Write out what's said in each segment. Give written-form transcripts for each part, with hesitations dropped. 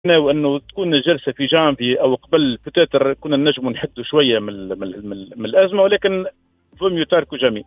وانه تكون الجلسه في جانفي او قبل بتاتر كنا نجموا نحدوا شويه من الازمه، ولكن فهم يتاركوا جميع.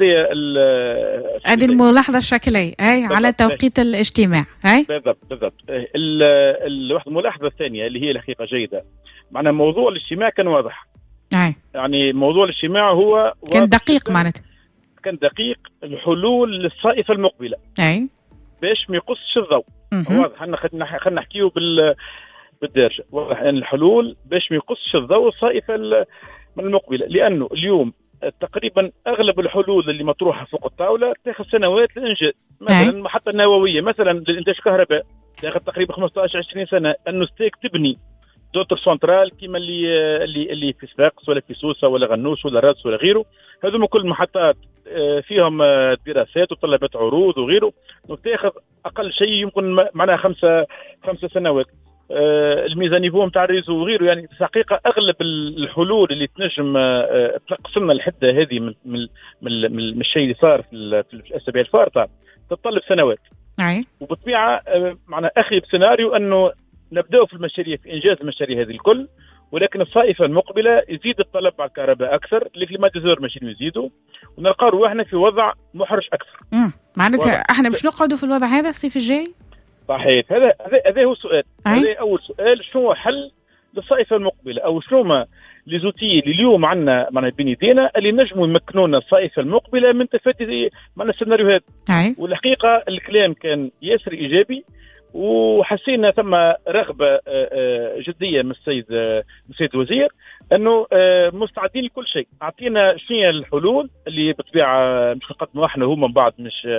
هذه الملاحظه الشكليه على توقيت الاجتماع. بالضبط. الواحد الملاحظه الثانيه اللي هي الحقيقه جيده، معناها موضوع الاجتماع كان واضح. يعني موضوع الاجتماع هو كان دقيق، معناته كان دقيق. الحلول للصائفه المقبله باش ما يقصش الضوء واضح. خلينا نحكيو بالدارجه. واضح ان الحلول باش ما يقصش الضوء الصائفه المقبله، لانه اليوم تقريبا اغلب الحلول اللي مطروحه فوق الطاوله تاخذ سنوات للانجاز. مثلا المحطه النوويه مثلا للانتاج الكهرباء تاخذ تقريبا 15-20 سنه. انه ستيك تبني دوتر سنترال كيما اللي في صفاقس ولا في سوسه ولا غنوش ولا رادس ولا غيره، هذوما كل محطات فيهم دراسات وطلبات عروض وغيره، وتاخذ اقل شيء يمكن معناها خمسة سنوات. الميزانيفو نتاع الريزو وغيره. يعني في الحقيقه اغلب الحلول اللي تنجم تنقص لنا الحده هذه من الشيء اللي صار في الاسابيع الفارطه تتطلب سنوات. وبالطبيعه معنا اخي بسيناريو انه نبداو في المشاريع، في انجاز المشاريع هذه الكل، ولكن الصائفه المقبله يزيد الطلب على الكهرباء اكثر، الكليماتيزور ماشيين يزيدوا، ونلقاو روحنا في وضع محرج اكثر. معناتها احنا باش نقعدوا في الوضع هذا الصيف الجاي؟ صحيح. هذا هو السؤال. هذا اول سؤال. شنو هو حل للصائفه المقبله، او شنو هما لي زوتي اللي اليوم عندنا معنا بين يدينا اللي نجموا يمكنونا الصائفه المقبله من تفادي معنا السيناريوهات. والحقيقه الكلام كان ياسر ايجابي، وحسينا ثم رغبه جديه من السيد الوزير انه مستعدين لكل شيء. اعطينا شنو هي الحلول اللي بالطبيعه مش نقدموا احنا، هما من بعد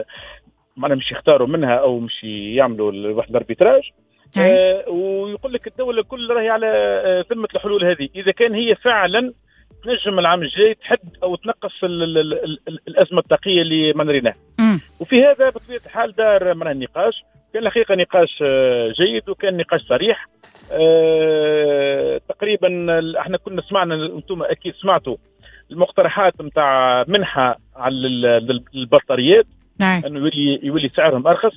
مش يختاروا منها او مش يعملوا واحد الاربيتراج. ويقول لك الدوله كل راهي على ذمه الحلول هذه، اذا كان هي فعلا تنجم العام الجاي تحد او تنقص الازمه الطاقيه اللي ما نريناها. وفي هذا بطبيعه الحال دار معنا النقاش. كان الحقيقه نقاش جيد، وكان نقاش صريح. تقريبا احنا كنا سمعنا، انتم اكيد سمعتوا المقترحات نتاع منحه على البطاريات انه يولي سعرهم ارخص.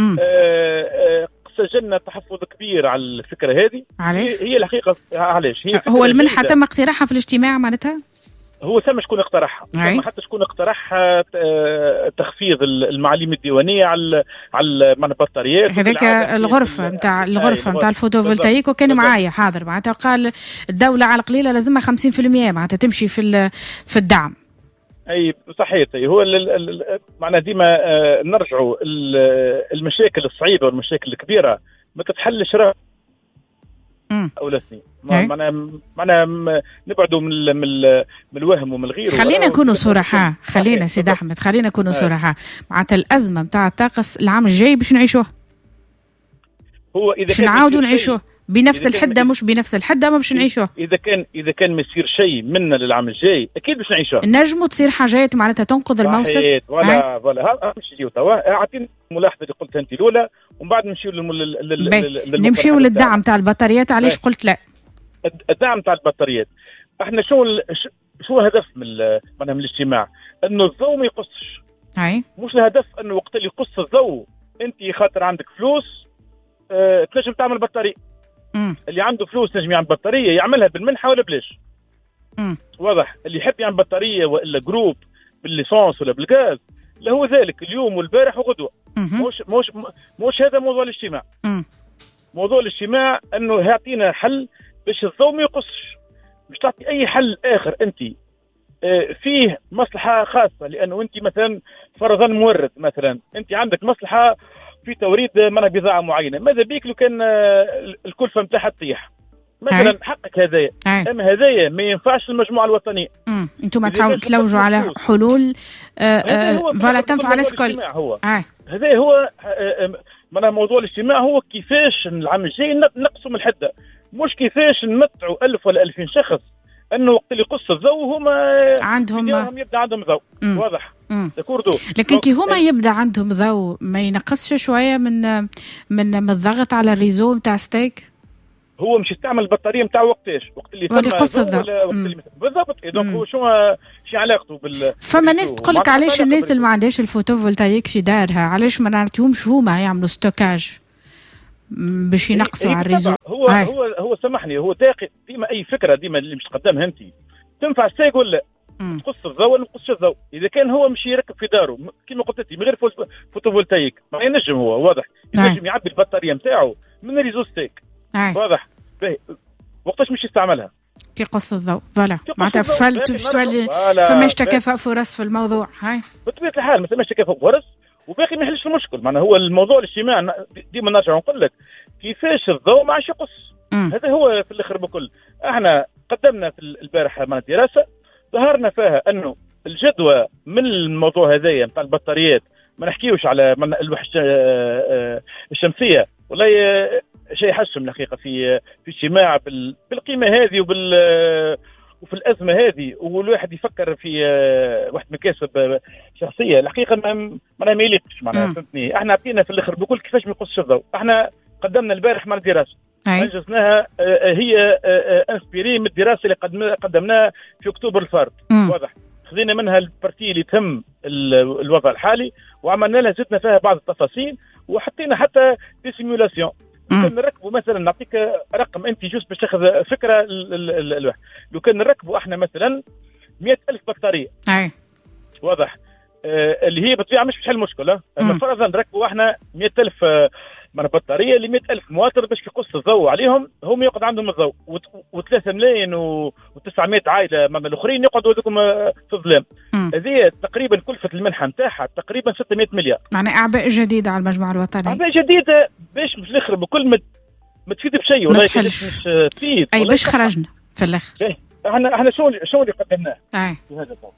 سجلنا تحفظ كبير على الفكره هذه. هي الحقيقه علاش هو المنحه تم اقتراحها في الاجتماع معناتها؟ هو ثم شكون اقترحها؟ حتى شكون اقترح تخفيض المعاليم الديوانيه على البطاريات. هذاك الغرفه نتاع الفوتوفولتايك، وكان معايا حاضر معناتها قال الدوله على القليله لازمها 50% معناتها تمشي في الدعم. اي صحيح. هو معنا ديما نرجعوا المشاكل الصعيبه والمشاكل الكبيره ما تتحلش أو سنين. معنا نبعدوا من الوهم ومن الغير. خلينا نكونوا صراحة. خلينا سيد أحمد خلينا نكونوا صراحة. معناتها الأزمة متاع الطاقة العام الجاي باش نعيشوها. هو إذا باش نعاودوا نعيشوه بنفس الحدة، مش بنفس الحدة ما باش نعيشوه. إذا كان ما يصير شيء منا للعام الجاي أكيد باش نعيشوه. نجموا تصير حاجات معناتها تنقذ الموسم. فوالا مش نجيو توا. أعطيني الملاحظة اللي قلتها أنت الأولى، ومن بعد نمشيو للدعم تاع البطاريات. علاش قلت لا؟ الدعم تاع البطاريات، احنا شو الهدف من الاجتماع؟ انه الضوء ما يقصش. مش الهدف انه وقت اللي يقص الضوء انت خاطر عندك فلوس تنجم تعمل بطاريه. اللي عنده فلوس نجم يعمل بطاريه، يعملها بالمنحه ولا بلاش. واضح. اللي يحب يعمل بطاريه والا جروب بالليسانس ولا بالغاز له ذلك اليوم والبارح وغدوه. مش هذا موضوع الاجتماع. موضوع الاجتماع انه يعطينا حل باش الضوء ما يقصش. مش تعطي اي حل اخر انت فيه مصلحه خاصه، لانه انت مثلا فرضا مورد، مثلا انت عندك مصلحه في توريد من بضاعه معينه، ماذا بيك لو كان الكلفه نتاعها تطيح مثلا؟ حقك هذايا. اما هذايا ما ينفعش المجموعه الوطنيه. انتم تلوجوا على حلول فلا تنفع على الكل. هذا هو موضوع الاجتماع. هو كيفاش العام الجاي نقصوا من الحده، مش كيفاش نمتعوا 1000 ولا 2000 شخص انه وقت اللي يقص الضوء هما عندهم يبدا عندهم ضوء. واضح. لكن كي هما يبدا عندهم ضوء ما ينقصش شويه من الضغط على الريزو نتاع ستيك؟ هو مش يستعمل البطاريه نتاعه وقتاش؟ وقت اللي يقص الضوء بالضبط. دونك هو شو علاقته فما ناس تقول لك علاش الناس اللي ما عندهاش الفوتوفولتايك في دارها علاش ما نعطيهمش هما يعملوا ستوكاج؟ باش ينقصوا على الريزو. هو سامحني، هو ديما اي فكره ديما اللي مش تقدمها انت تنفع الساق ولا تقص الضوء ولا ما تقصش الضوء. اذا كان هو مش يركب في داره كما قلت انت من غير فوتوفولتايك ما ينجم، هو واضح ينجم يعبي البطاريه نتاعو من ريزو ستيك. واضح وقتاش مش يستعملها كي قص الضوء. فوالا معناتها فماش تكافؤ فرص في الموضوع. هاي بطبيعه الحال ما فماش تكافؤ فرص وباقي ما يحلش المشكل. معناها هو الموضوع الاجتماعي ديما نرجع نقول لك كيفاش الضوء ما عادش يقص. هذا هو في الاخر بكل. احنا قدمنا في البارحه دراسه ظهرنا فيها انه الجدوى من الموضوع هذايا نتاع البطاريات، ما نحكيوش على الوحدة الشمسيه والله شيء حسم الحقيقه في اجتماع بالقيمه هذه وفي الازمه هذه، والواحد يفكر في واحد مكاسب شخصيه الحقيقه ما يليقش. معناها فهمتني، احنا عطينا في الاخر بكل كيفاش ما يقصش الضوء. احنا قدمنا البارح دراسه انجزناها، هي انسبيري من الدراسه اللي قدمناها في اكتوبر الفارط. واضح خذينا منها البارتي اللي تهم الوضع الحالي وعملنا لها زدنا فيها بعض التفاصيل وحطينا حتى في سيمولاسيون. كان نركبوا مثلا، نعطيك رقم انت جوست باش تاخذ فكره الواحد. لو كان نركبوا احنا مثلا 100,000 بطاريه واضح اللي هي بالطبيعه مش تحل مشكله. فرضا نركبوا احنا 100,000 بطاريه ل 100,000 مواطن باش يقص الضوء عليهم، هم يقعد عندهم الضوء و3 ملايين و900 عائله من الاخرين يقعدوا هذوكم في الظلام. هذه تقريبا كلفه المنحه نتاعها تقريبا 600 مليار. معناها اعباء جديده على المجموعه الوطنيه، اعباء جديده باش في الاخر بكل ما تفيد بشيء والله مش تفيد. اي باش خرجنا في الاخر. احنا شو اللي قدمناه في هذا الموضوع.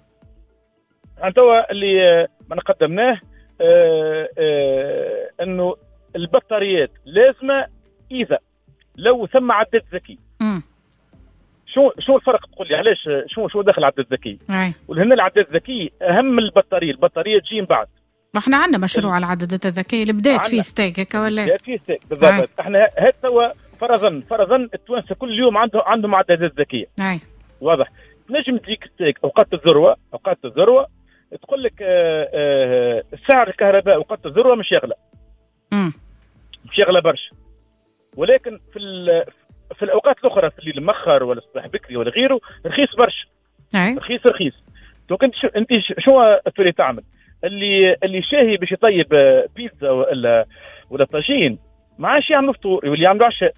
توا اللي ما قدمناه انه البطاريات لازمه اذا لو ثم عداد ذكي. شو الفرق؟ تقول لي علاش شو داخل عداد ذكي؟ ولهنا العداد الذكي اهم من البطاريه تجي من بعد. ما احنا عندنا مشروع على العدادات الذكيه اللي بدات فيه ستيك هكا ولا؟ بدات فيه ستيك بالضبط. احنا هذا توا فرضا التوانسه كل يوم عندهم عدادات ذكيه. واضح نجم تجيك ستيك اوقات الذروه تقول لك سعر الكهرباء اوقات الذروه مش يغلى. مش يغلى برشا، ولكن في الاوقات الاخرى في الليل مخر ولا الصباح بكري ولا غيره رخيص برشا. رخيص. دونك انت شو تولي تعمل؟ اللي شاهي باش يطيب بيتزا ولا طاجين ما عادش يعملوا فطور، يولي يعملوا عشاء.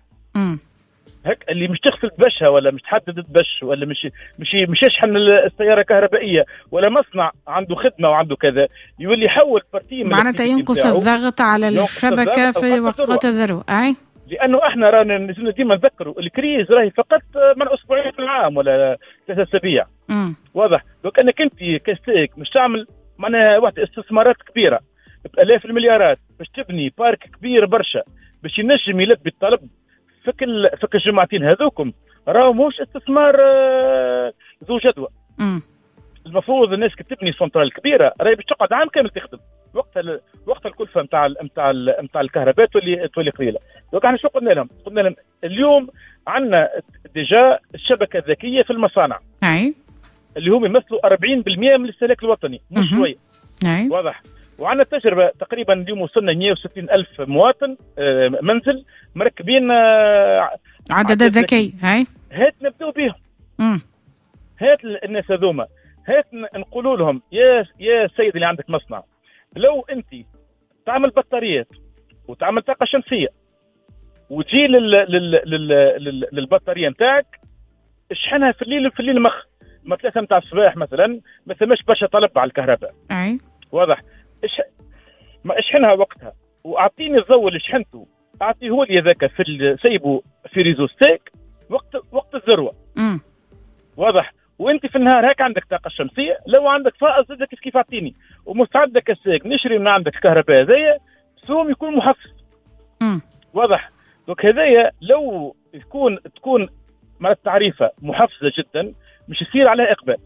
هك اللي مش تغسل بشها ولا مش تحدد بش ولا مش يشحن السياره كهربائيه ولا مصنع عنده خدمه وعنده كذا، يولي يحول بارتي معناتها ينقص الضغط على الشبكه في وقت الذروه. لانه احنا رانا ديما نذكروا الكريز راهي فقط من اسبوعين في العام ولا 3 أسابيع. واضح دوك انك انت كستيك مش تعمل معناها واحد استثمارات كبيره بالاف المليارات باش تبني بارك كبير برشا باش ينجم يلبي الطلب فك الجماعتين هذوكم، راهو موش استثمار ذو جدوى. المفروض الناس كي تبني سنترال كبيره راهي باش تقعد عام كامل تخدم، وقت الكلفه نتاع الكهرباء تولي قليله. دونك احنا شو قلنا لهم؟ قلنا لهم اليوم عندنا ديجا الشبكه الذكيه في المصانع اللي هم يمثلوا 40% من الاستهلاك الوطني، مش شويه. واضح. وعندنا تجربه تقريبا اليوم وصلنا 160,000 مواطن منزل مركبين عدادات ذكيه. هات نبداو بهم. هات الناس هذوما، هات نقولوا لهم يا سيد اللي عندك مصنع، لو انت تعمل بطاريات وتعمل طاقه شمسيه وتجي للبطاريه نتاعك اشحنها في الليل ما 3 متاع الصباح مثلا ما ثماش برشا طلب على الكهرباء. واضح. ما اشحنها وقتها واعطيني الضوء اللي شحنته اعطيه هو لي ذاك سيبه في ريزو ستيك وقت الذروه. واضح. وانت في النهار هيك عندك طاقه شمسيه، لو عندك فائض زدك كيف اعطيني ومستعد كساك نشري من عندك الكهرباء هذايا سوم يكون محفز. واضح. دونك هذايا لو تكون مع التعريفه محفزه جدا مش يصير عليها اقبال.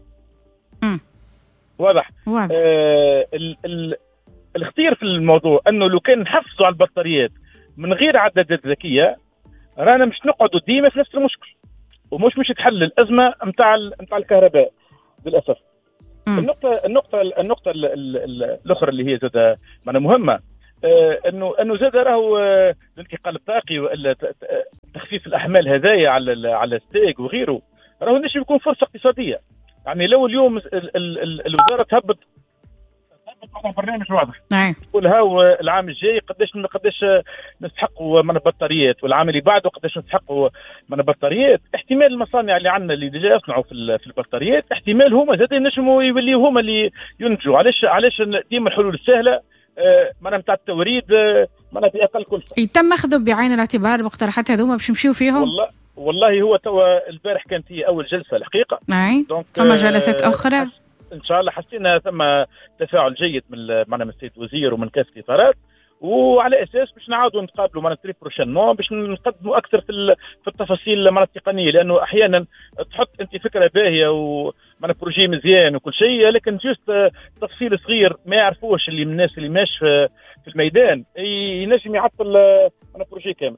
واضح. الخطير في الموضوع انه لو كان نحفزوا على البطاريات من غير عدادات ذكيه رانا مش نقعدوا ديما في نفس المشكل ومش تحل الازمه نتاع الكهرباء للاسف. النقطه الاخرى اللي هي زاد معناها مهمه، انه زاد راهو الانتقال الطاقي والا تخفيف الاحمال هذايا على الستيك وغيره، راهو نجم يكون فرصه اقتصاديه. يعني لو اليوم الوزاره تهبط على برنامج واضح تقول هاو العام الجاي قداش نستحقوا من البطاريات، والعام اللي بعده قداش نستحقوا من البطاريات، احتمال المصانع اللي عندنا اللي ديجا يصنعوا في البطاريات احتمال هما زاد ينجموا يوليوا هما اللي ينتجوا. علاش ديما الحلول السهله معناها نتاع التوريد معناها باقل كلفه. يتم اخذ بعين الاعتبار المقترحات هذوما باش نمشيو فيهم؟ والله هو توا البارح كانت هي اول جلسه الحقيقه. ثم جلسات اخرى ان شاء الله حسينا ثم تفاعل جيد من السيد الوزير ومن كافه الاطارات، وعلى اساس باش نعاودوا نتقابلوا مع التري بروشينمون باش نقدموا اكثر في التفاصيل مع التقنيه، لانه احيانا تحط انت فكره باهيه ومعنى بروجي مزيان وكل شيء، لكن جوست تفصيل صغير ما يعرفوش اللي من الناس اللي ماش في الميدان ينجم يعطل بروجي كامل.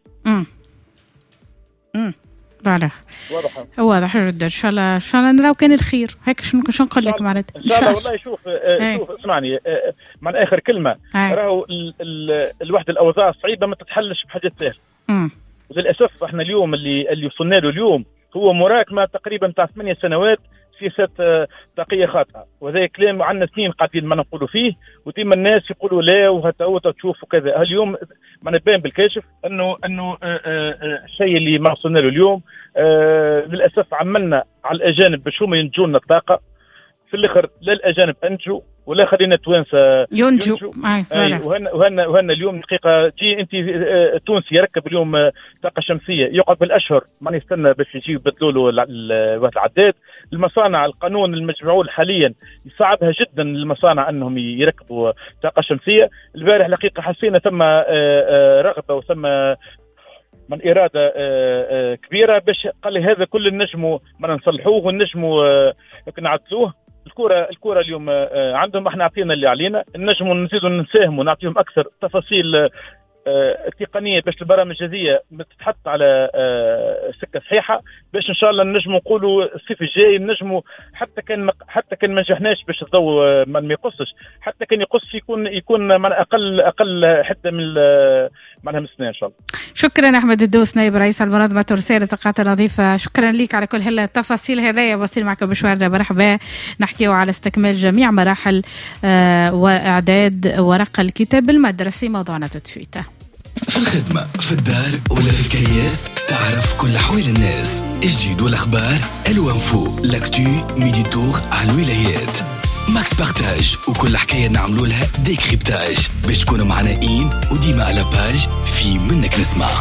واضح جدا. ان شاء الله نراو كان الخير هيك. شنو نقول لك معناتها ان شاء الله. والله شوف اسمعني مع اخر كلمه، راهو الوحده الاوضاع صعيبه ما تتحلش بحاجه سهله. وللاسف احنا اليوم اللي وصلنا له اليوم هو مراكمه تقريبا تاع 8 سنوات سياسات طاقيه خاطئه، وهذا كلام عندنا سنين قاعدين ما نقولوا فيه، وديما الناس يقولوا لا وهتا تشوف وكذا. اليوم ما نبان بالكاشف انه الشيء اللي ما وصلنا له اليوم للاسف عملنا على الاجانب باش هما ينتجوا لنا الطاقه، في الاخر لا الاجانب انتجوا ولا خلينا التوانسه ينتجوا. وهنا اليوم دقيقه جي انت تونسي يركب اليوم طاقه شمسيه يقعد بالاشهر ما يستنى باش يجي يبدلوا له العداد. المصانع القانون المجموعول حاليا يصعبها جدا للمصانع انهم يركبوا طاقه شمسيه. البارح الحقيقه حسينا ثم رغبه وثم من إرادة كبيرة باش قال لي هذا كل النجموا ما نصلحوه والنجموا نعدلوه. الكرة اليوم عندهم، احنا عطينا اللي علينا، النجموا نزيدوا نساهموا نعطيهم أكثر تفاصيل التقنية باش البرامج هذه تتحط على سكة صحيحة، باش إن شاء الله نجموا نقولوا الصيف الجاي نجموا حتى كان ما نجحناش باش الضوء ما يقصش، حتى كان يقص يكون من أقل حتى من السنة إن شاء الله. شكرا أحمد الدوس نائب رئيس المنظمة التونسية للطاقات النظيفة، شكرا لك على كل هالتفاصيل هذه. وصل معك بشوارنا مرحبا، نحكيو على استكمال جميع مراحل وإعداد ورق الكتاب المدرسي. موضوعنا تتفيته في الخدمة، في الدار ولا في الكياس، تعرف كل أحوال الناس، الجديد والأخبار، الوانفو، لاكتو، ميدي تور على الولايات، ماكس بارتاج، وكل حكاية نعملوا لها ديكريبتاج باش تكونوا معنائين وديما على باج في منك نسمع.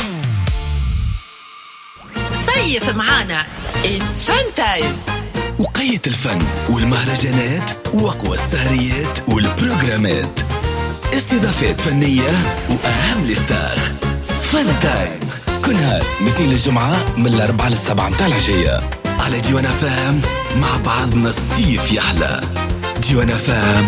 صيف معانا It's Fun Time. وقية الفن والمهرجانات وأقوى السهريات والبروغرامات، استضافات فنية وأهم الستار. فن تايم كل نهار مثل الجمعة من 4 ل7 متاع العشية على ديوان FM. مع بعضنا الصيف يحلى. ديوان FM